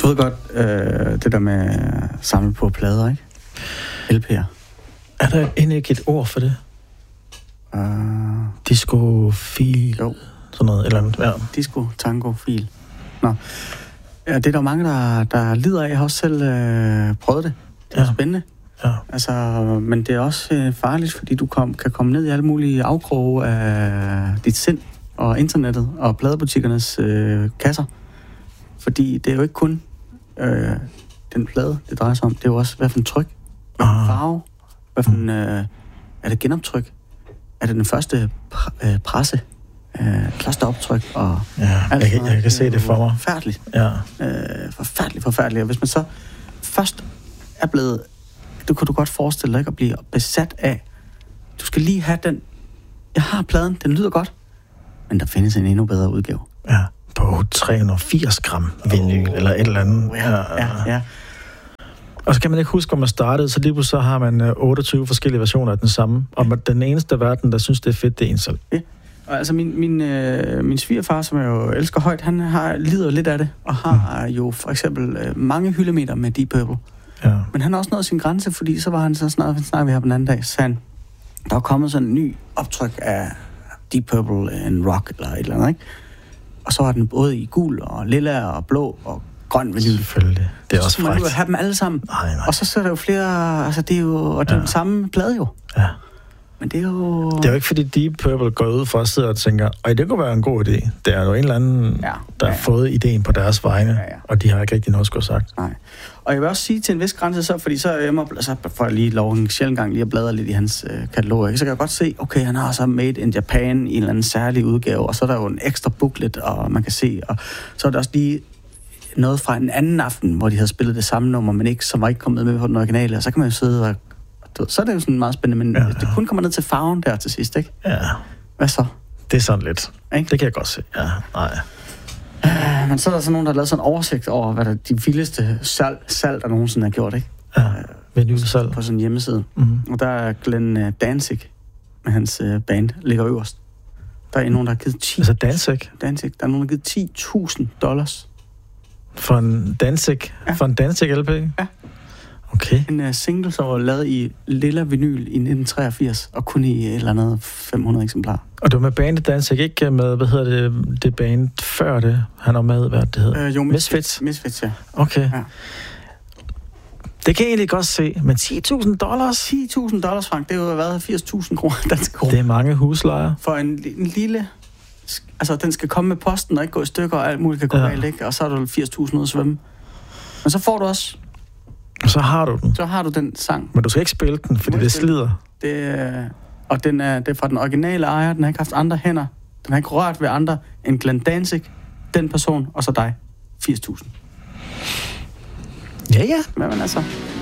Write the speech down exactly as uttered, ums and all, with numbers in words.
Du ved godt, øh, det der med at samle på plader, ikke? L P'er. Er der endnu ikke et ord for det? Uh, Disco-fil? Jo. Sådan noget, eller andet, ja. Disco, tango, fil. Nå. Ja, det er der mange, der, der lider af. Jeg har også selv øh, prøvet det. Det er Ja. spændende. Ja. Altså, men det er også øh, farligt, fordi du kom, kan komme ned i alle mulige afkroge af dit sind og internettet og pladebutikkernes øh, kasser. Fordi det er jo ikke kun øh, den plade, det drejer sig om. Det er jo også, hvad for en tryk, hvad for en farve, hvad for en, øh, er det genoptryk? Er det den første pr- øh, presse? Øh, første optryk og Ja, jeg, kan, jeg kan se det for mig. Forfærdeligt. Ja. Øh, forfærdeligt, forfærdeligt. Og hvis man så først er blevet, du kan du godt forestille dig ikke at blive besat af, du skal lige have den, jeg har pladen, den lyder godt, men der findes en endnu bedre udgave. Ja, på tre hundrede og firs gram vinyl, oh, eller et eller andet. Ja, ja, ja. Og så kan man ikke huske, hvor man startede, så lige pludselig så har man otteogtyve forskellige versioner af den samme. Og den eneste verden, der synes, det er fedt, det er en selv. Ja. Og altså min, min, øh, min svigerfar, som jeg jo elsker højt, han har lider lidt af det, og har mm. jo for eksempel øh, mange hyldemeter med Deep Purple. Ja. Men han har også nået sin grænse, fordi så var han så snart, snakker vi her på den anden dag, så han, der var kommet sådan en ny optryk af Deep Purple en rock eller et eller andet, ikke? Og så var den både i gul og lilla og blå og grøn vinyl. Selvfølgelig. Det er så også frækt. Så man jo frækt. have dem alle sammen. Nej, nej. Og så, så er der jo flere, altså det er jo, og det er Ja. den samme plade jo. Ja. Men det er jo... Det er jo ikke, fordi Deep Purple går ud fra at sidde og tænker, øj, det kunne være en god idé. Det er jo en eller anden, Ja. der Ja, har ja. fået ideen på deres vegne, Ja, ja. og de har ikke rigtig noget at skulle have sagt. Nej. Og jeg vil også sige til en vis grænse så, fordi så, jeg må, så får jeg lige lov en sjældent gang lige at bladre lidt i hans øh, katalog, ikke? Så kan jeg godt se, okay, han har så Made in Japan i en eller anden særlig udgave, og så er der jo en ekstra booklet, og man kan se, og så er der også lige noget fra en anden aften, hvor de havde spillet det samme nummer, men ikke, som var ikke kommet med på den originale, og så kan man jo sidde og... Så er det jo sådan meget spændende, men ja, ja. det kun kommer ned til farven der til sidst, ikke? Ja, Hvad så? det er sådan lidt. Ikke? Det kan jeg godt se. Ja, nej. Uh, men så er der sådan nogen, der har lavet sådan en oversigt over, hvad der de vildeste salg, salg der nogensinde har gjort, ikke? Ja, vinylsalg. På sådan en hjemmeside. Mhm. Og der er Glenn uh, Danzig med hans uh, band, ligger øverst. Der er nogen, der har givet ti... Altså Danzig? Danzig. Der er nogen, der har givet ti tusind dollars. For en Danzig? Ja. For en Danzig L P? Ja. Okay. En uh, single, som var lavet i lilla vinyl i nitten treogfirs, og kun i et eller andet fem hundrede eksemplarer. Og det var med bandet Danzig, ikke med, hvad hedder det, det band før det? Han var med, hvad det hedder? Uh, jo, Misfits. Misfits, ja. Okay. Ja. Det kan jeg egentlig godt se, men ti tusind dollars? ti tusind dollars, Frank, det er jo været firs tusind kroner danske kroner. Det er mange huslejer. For en, en lille... Altså, den skal komme med posten og ikke gå i stykker, og alt muligt kan gå Ja. galt, ikke? Og så er du firs tusind ude at svømme. Men så får du også... Og så har du den. Så har du den sang. Men du skal ikke spille den, fordi må ikke det spille slider. Det, er- og den er, det er fra den originale ejer. Den har ikke haft andre hænder. Den har ikke rørt ved andre end Glenn Danzig, den person, og så dig. firs tusind. Ja, ja. Men altså...